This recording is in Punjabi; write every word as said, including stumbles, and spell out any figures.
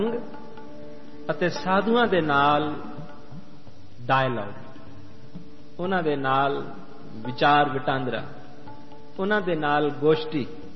ਅਤੇ ਸਾਧੂਆਂ ਦੇ ਨਾਲ ਡਾਇਲੌਗ, ਉਹਨਾਂ ਦੇ ਨਾਲ ਵਿਚਾਰ ਵਟਾਂਦਰਾ, ਉਹਨਾਂ ਦੇ ਨਾਲ ਗੋਸ਼ਟੀ